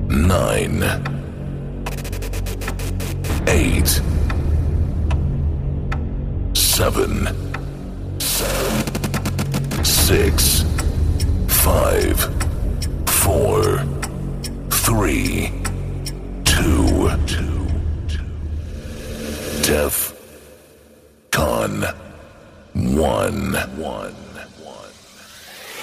9, 8, 7, 6, 5, 4, 3, 2, Def Con 1.